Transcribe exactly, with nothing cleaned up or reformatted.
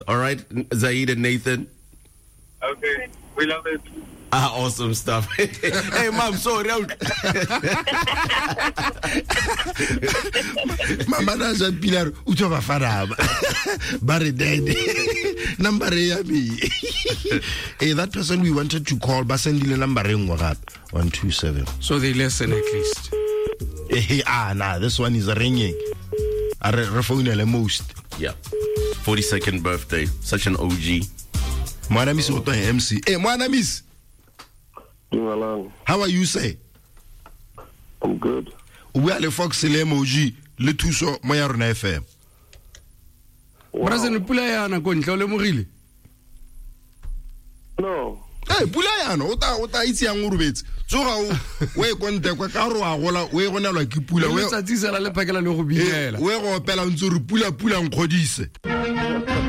All right, Zaid and Nathan. Okay, we love it. Ah, awesome stuff. Hey, mom, sorry. Mama doesn't pillar utova faraba. Barry dead. Number me. Hey, that person we wanted to call, but send the number ring one two seven. So they listen at least. Hey, ah, nah, this one is ringing. I rephone the most. Yeah. forty-second birthday. Such an O G. My name is Otto M C. Hey, my name is. How are you, say? I'm good. We are the Fox Emoji, le tout so, Moyarona F M. Brazen Pulayana Gonjole Murili. No. Hey, Pulayano, Ota, Ota, it's young Urbits. So, we went to Quacaroa, we went like Pula, where are Pela Pula Pula and Codis.